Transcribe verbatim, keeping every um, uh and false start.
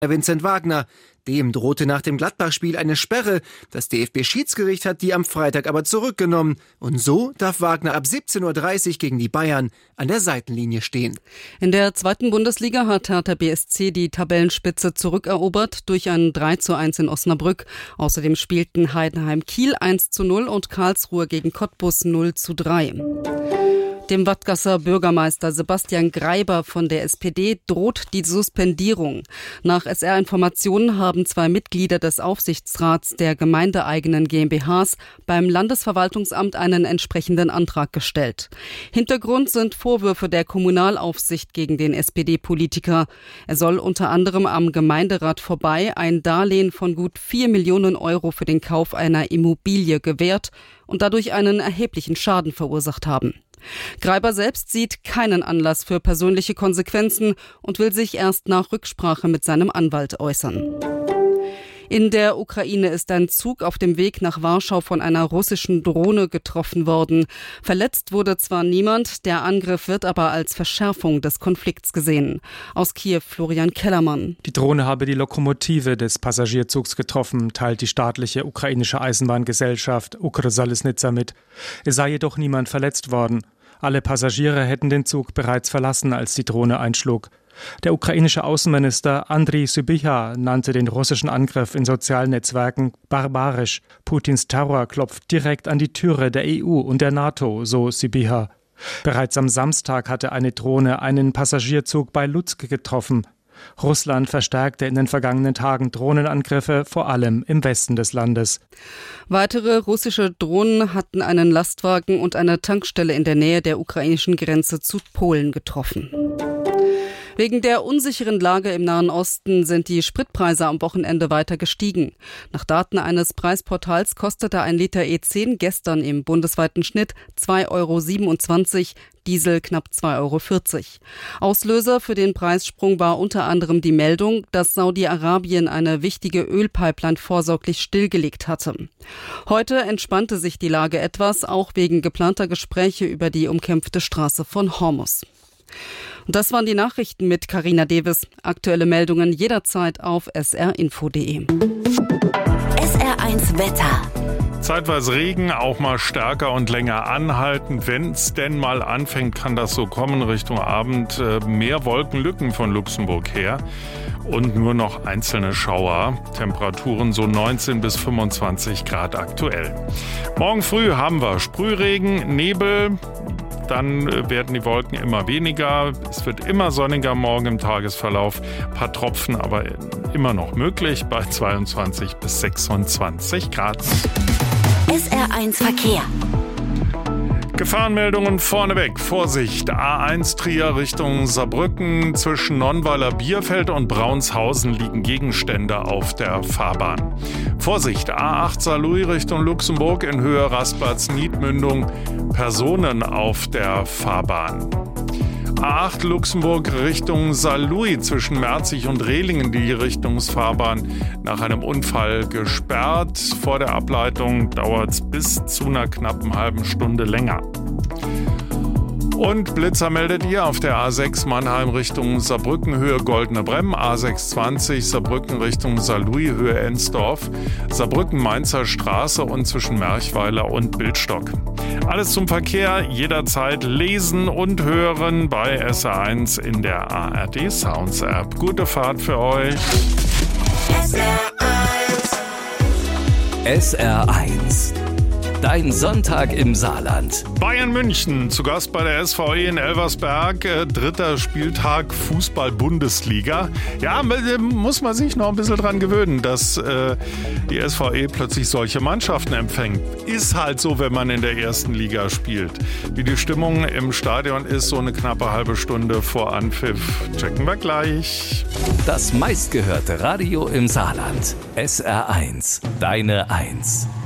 Vincent Wagner. Dem drohte nach dem Gladbach-Spiel eine Sperre. Das D F B-Schiedsgericht hat die am Freitag aber zurückgenommen. Und so darf Wagner ab siebzehn Uhr dreißig gegen die Bayern an der Seitenlinie stehen. In der zweiten Bundesliga hat Hertha B S C die Tabellenspitze zurückerobert durch ein drei zu eins in Osnabrück. Außerdem spielten Heidenheim Kiel eins zu null und Karlsruhe gegen Cottbus null zu drei. Dem Wattgasser Bürgermeister Sebastian Greiber von der S P D droht die Suspendierung. Nach S R-Informationen haben zwei Mitglieder des Aufsichtsrats der gemeindeeigenen G m b Hs beim Landesverwaltungsamt einen entsprechenden Antrag gestellt. Hintergrund sind Vorwürfe der Kommunalaufsicht gegen den S P D-Politiker. Er soll unter anderem am Gemeinderat vorbei ein Darlehen von gut vier Millionen Euro für den Kauf einer Immobilie gewährt und dadurch einen erheblichen Schaden verursacht haben. Greiber selbst sieht keinen Anlass für persönliche Konsequenzen und will sich erst nach Rücksprache mit seinem Anwalt äußern. In der Ukraine ist ein Zug auf dem Weg nach Warschau von einer russischen Drohne getroffen worden. Verletzt wurde zwar niemand, der Angriff wird aber als Verschärfung des Konflikts gesehen. Aus Kiew Florian Kellermann. Die Drohne habe die Lokomotive des Passagierzugs getroffen, teilt die staatliche ukrainische Eisenbahngesellschaft Ukrsalisnitsa mit. Es sei jedoch niemand verletzt worden. Alle Passagiere hätten den Zug bereits verlassen, als die Drohne einschlug. Der ukrainische Außenminister Andriy Sybiha nannte den russischen Angriff in sozialen Netzwerken barbarisch. Putins Terror klopft direkt an die Türe der E U und der NATO, so Sybiha. Bereits am Samstag hatte eine Drohne einen Passagierzug bei Lutsk getroffen. Russland verstärkte in den vergangenen Tagen Drohnenangriffe, vor allem im Westen des Landes. Weitere russische Drohnen hatten einen Lastwagen und eine Tankstelle in der Nähe der ukrainischen Grenze zu Polen getroffen. Wegen der unsicheren Lage im Nahen Osten sind die Spritpreise am Wochenende weiter gestiegen. Nach Daten eines Preisportals kostete ein Liter E zehn gestern im bundesweiten Schnitt zwei Euro siebenundzwanzig, Diesel knapp zwei Euro vierzig. Auslöser für den Preissprung war unter anderem die Meldung, dass Saudi-Arabien eine wichtige Ölpipeline vorsorglich stillgelegt hatte. Heute entspannte sich die Lage etwas, auch wegen geplanter Gespräche über die umkämpfte Straße von Hormuz. Und das waren die Nachrichten mit Carina Davis. Aktuelle Meldungen jederzeit auf s r info punkt d e. S R eins Wetter. Zeitweise Regen, auch mal stärker und länger anhalten. Wenn es denn mal anfängt, kann das so kommen Richtung Abend. Mehr Wolkenlücken von Luxemburg her und nur noch einzelne Schauer. Temperaturen so neunzehn bis fünfundzwanzig Grad aktuell. Morgen früh haben wir Sprühregen, Nebel. Dann werden die Wolken immer weniger. Es wird immer sonniger morgen im Tagesverlauf. Ein paar Tropfen aber immer noch möglich bei zweiundzwanzig bis sechsundzwanzig Grad. S R eins Verkehr. Gefahrenmeldungen vorneweg. Vorsicht, A eins Trier Richtung Saarbrücken. Zwischen Nonnweiler Bierfeld und Braunshausen liegen Gegenstände auf der Fahrbahn. Vorsicht, A acht Saarlouis Richtung Luxemburg in Höhe Raspatz-Niedmündung. Personen auf der Fahrbahn. A acht Luxemburg Richtung Saarlouis zwischen Merzig und Rehlingen die Richtungsfahrbahn nach einem Unfall gesperrt. Vor der Ableitung dauert es bis zu einer knappen halben Stunde länger. Und Blitzer meldet ihr auf der A sechs Mannheim Richtung Saarbrücken Höhe Goldene Bremm, A sechshundertzwanzig Saarbrücken Richtung Saarlouis Höhe Ensdorf, Saarbrücken Mainzer Straße und zwischen Merchweiler und Bildstock. Alles zum Verkehr jederzeit lesen und hören bei S R eins in der A R D Sounds App. Gute Fahrt für euch. S R eins. S R eins. Dein Sonntag im Saarland. Bayern München, zu Gast bei der S V E in Elversberg. Äh, dritter Spieltag Fußball-Bundesliga. Ja, muss man sich noch ein bisschen dran gewöhnen, dass äh, die S V E plötzlich solche Mannschaften empfängt. Ist halt so, wenn man in der ersten Liga spielt. Wie die Stimmung im Stadion ist, so eine knappe halbe Stunde vor Anpfiff. Checken wir gleich. Das meistgehörte Radio im Saarland. S R eins. Deine Eins.